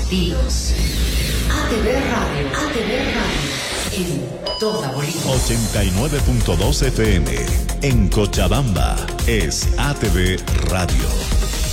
sentidos. ATV Radio, en toda Bolivia. 89.2 FM en Cochabamba es ATV Radio.